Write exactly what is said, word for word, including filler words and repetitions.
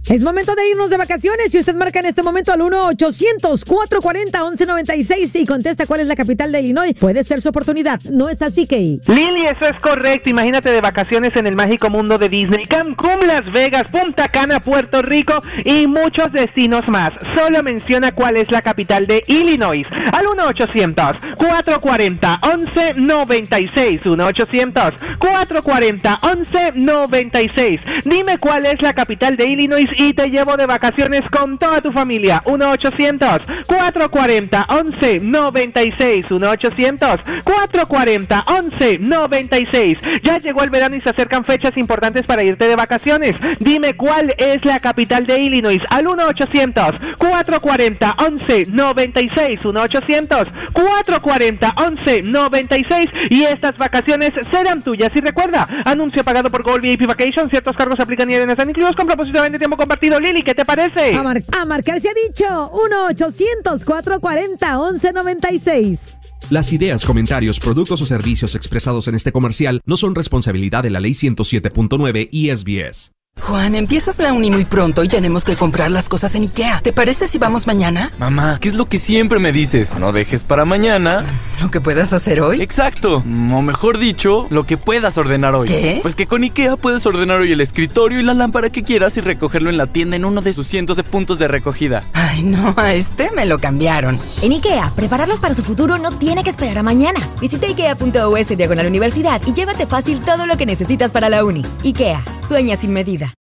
Es momento de irnos de vacaciones. Si usted marca en este momento al uno ochocientos, cuatrocientos cuarenta, once noventa y seis y contesta cuál es la capital de Illinois, puede ser su oportunidad. ¿No es así, Kay? Lili, eso es correcto. Imagínate de vacaciones en el mágico mundo de Disney. Cancún, Las Vegas, Punta Cana, Puerto Rico y muchos destinos más. Solo menciona cuál es la capital de Illinois. Al uno ochocientos, cuatrocientos cuarenta, once noventa y seis. uno ochocientos, cuatrocientos cuarenta, once noventa y seis. Dime cuál es la capital de Illinois y te llevo de vacaciones con toda tu familia. uno ochocientos, cuatrocientos cuarenta, once noventa y seis. uno ochocientos, cuatrocientos cuarenta, once noventa y seis. Ya llegó el verano y se acercan fechas importantes para irte de vacaciones. Dime cuál es la capital de Illinois. Al uno ochocientos, cuatrocientos cuarenta, once noventa y seis. uno ochocientos, cuatrocientos cuarenta, once noventa y seis. Y estas vacaciones serán tuyas. Y recuerda, anuncio pagado por Gold V I P Vacation. Ciertos cargos aplican y no están incluidos con propósito de tiempo compartido. Lili, ¿qué te parece? A, mar a marcar se ha dicho. uno ochocientos, cuatrocientos cuarenta, once noventa y seis. Las ideas, comentarios, productos o servicios expresados en este comercial no son responsabilidad de la Ley ciento siete punto nueve y S B S. Juan, empiezas la uni muy pronto y tenemos que comprar las cosas en IKEA. ¿Te parece si vamos mañana? Mamá, ¿qué es lo que siempre me dices? No dejes para mañana ¿lo que puedas hacer hoy? Exacto, o mejor dicho, lo que puedas ordenar hoy. ¿Qué? Pues que con IKEA puedes ordenar hoy el escritorio y la lámpara que quieras y recogerlo en la tienda en uno de sus cientos de puntos de recogida. Ay, no, a este me lo cambiaron. En IKEA, prepararlos para su futuro no tiene que esperar a mañana. Visita ikea punto u s diagonal universidad y llévate fácil todo lo que necesitas para la uni. IKEA, sueña sin medida.